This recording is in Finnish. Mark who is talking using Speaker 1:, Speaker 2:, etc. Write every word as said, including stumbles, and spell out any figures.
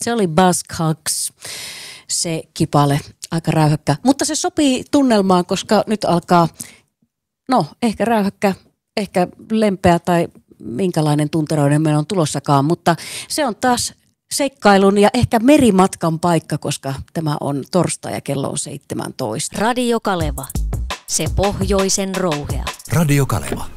Speaker 1: Se oli Buzzcocks, se kipale, aika räyhäkkä. Mutta se sopii tunnelmaan, koska nyt alkaa, no ehkä räyhäkkä, ehkä lempeä tai minkälainen tunteroinen meillä on tulossakaan. Mutta se on taas seikkailun ja ehkä merimatkan paikka, koska tämä on torstai ja kello on seitsemäntoista.
Speaker 2: Radio Kaleva, se pohjoisen rouhea.
Speaker 3: Radio Kaleva.